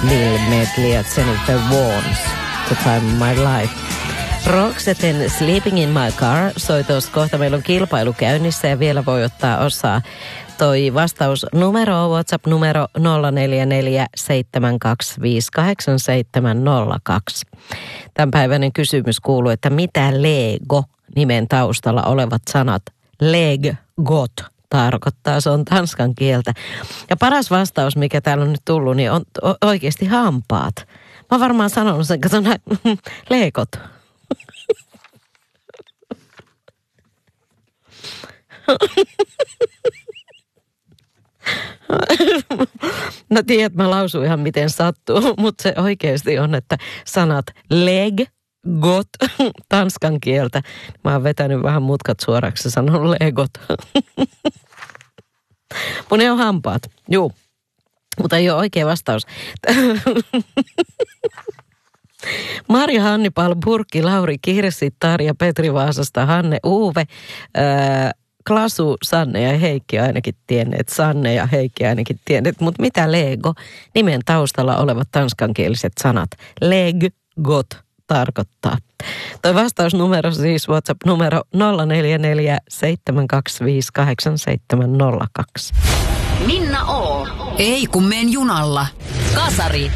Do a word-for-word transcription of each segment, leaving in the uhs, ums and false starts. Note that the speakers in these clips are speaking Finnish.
Bill Medley ja Jennifer Warnes, The Time of My Life. Roxetten Sleeping in My Car soi tuossa kohta. Meillä on kilpailu käynnissä ja vielä voi ottaa osaa. Toi vastausnumero on WhatsApp-numero nolla neljä neljä seitsemän kaksi viisi kahdeksan seitsemän nolla kaksi. Tämänpäiväinen kysymys kuuluu, että mitä Lego nimen taustalla olevat sanat Legot tarkoittaa? Se on tanskan kieltä. Ja paras vastaus, mikä täällä on nyt tullut, niin on oikeasti hampaat. Mä oon varmaan sanonut sen, kato näin, Legot. No tiedät, mä lausun ihan miten sattuu, mutta se oikeasti on, että sanat leg, got, tanskan kieltä. Mä oon vetänyt vähän mutkat suoraksi ja sanonut legot. Mun ne on hampaat, juu. Mutta ei ole oikea vastaus. Marja Hannipal, Burkki, Lauri Kirsi, Tarja, Petri Vaasasta, Hanne, Uve, ää, Klasu, Sanne ja Heikki ainakin tienneet. Sanne ja Heikki ainakin tienneet. Mutta mitä Lego? Nimen taustalla olevat tanskankieliset sanat. Legot tarkoittaa. Toi vastausnumero siis WhatsApp-numero nolla neljä neljä seitsemän kaksi viisi kahdeksan seitsemän nolla kaksi. Minna O. Ei kun menen junalla. Kasari.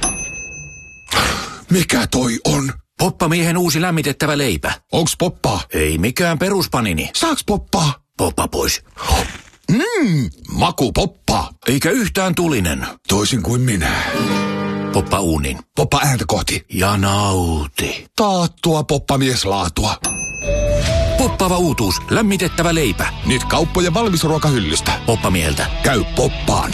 Mikä toi on? Poppamiehen uusi lämmitettävä leipä. Onks poppaa? Ei mikään peruspanini. Saaks poppaa? Poppa pois. Mmm, maku poppaa. Eikä yhtään tulinen. Toisin kuin minä. Poppa uunin. Poppa ääntä kohti. Ja nauti. Taattua poppamieslaatua. Poppaava uutuus. Lämmitettävä leipä. Nyt kauppojen valmisruokahyllystä. Poppamieheltä. Käy poppaan.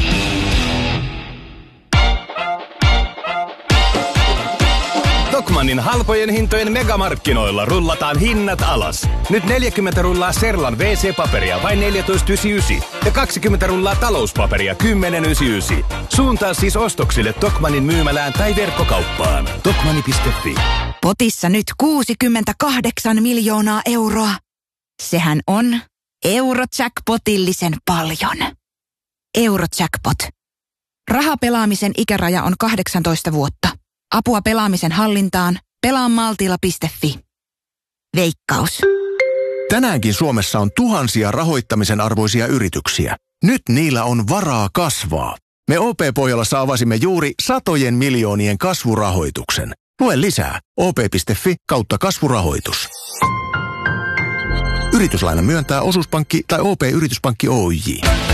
Tokmannin halpojen hintojen megamarkkinoilla rullataan hinnat alas. Nyt neljäkymmentä rullaa Serlan wee see-paperia vain neljätoista yhdeksänkymmentäyhdeksän ja kaksikymmentä rullaa talouspaperia kymmenen yhdeksänkymmentäyhdeksän. Suuntaa siis ostoksille Tokmannin myymälään tai verkkokauppaan. Tokmanni piste fi. Potissa nyt kuusikymmentäkahdeksan miljoonaa euroa. Sehän on Eurojackpotillisen paljon. Eurojackpot. Rahapelaamisen ikäraja on kahdeksantoista vuotta. Apua pelaamisen hallintaan. pelaa maltilla piste fi. Veikkaus. Tänäänkin Suomessa on tuhansia rahoittamisen arvoisia yrityksiä. Nyt niillä on varaa kasvaa. Me O P-Pohjolassa avasimme juuri satojen miljoonien kasvurahoituksen. Lue lisää o p piste fi kautta kasvurahoitus. Yrityslaina myöntää osuuspankki tai O P-yrityspankki Oyj.